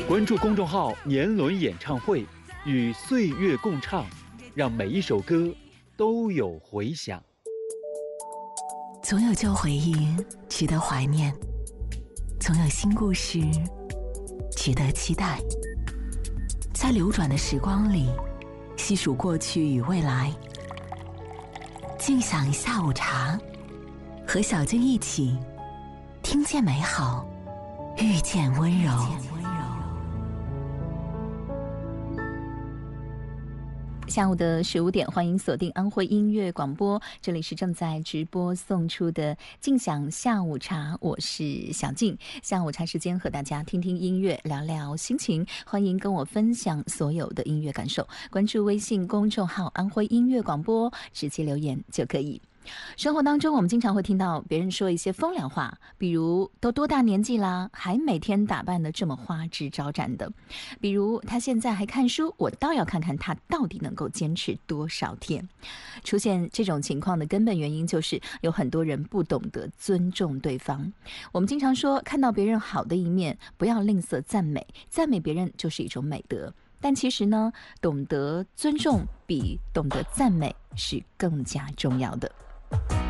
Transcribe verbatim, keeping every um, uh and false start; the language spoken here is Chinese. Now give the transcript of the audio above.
关注公众号年轮演唱会，与岁月共唱，让每一首歌都有回响。 总有旧回忆值得怀念，总有新故事值得期待。在流转的时光里，细数过去与未来，静享下午茶，和小静一起听见美好，遇见温柔。 下午的十五点，欢迎锁定安徽音乐广播，这里是正在直播送出的静享下午茶，我是小静。下午茶时间和大家听听音乐，聊聊心情，欢迎跟我分享所有的音乐感受。关注微信公众号安徽音乐广播，直接留言就可以。生活当中我们经常会听到别人说一些风凉话，比如都多大年纪啦，还每天打扮得这么花枝招展的，比如他现在还看书，我倒要看看他到底能够坚持多少天。出现这种情况的根本原因就是有很多人不懂得尊重对方。我们经常说，看到别人好的一面，不要吝啬赞美，赞美别人就是一种美德。但其实呢，懂得尊重比懂得赞美是更加重要的。